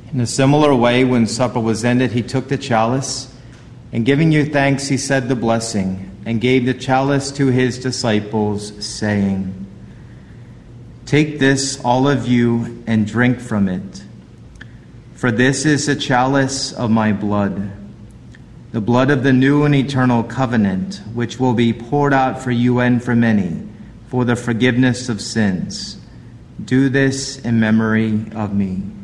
In a similar way, when supper was ended, he took the chalice, and giving you thanks, he said the blessing, and gave the chalice to his disciples, saying, "Take this, all of you, and drink from it. For this is the chalice of my blood, the blood of the new and eternal covenant, which will be poured out for you and for many, for the forgiveness of sins. Do this in memory of me."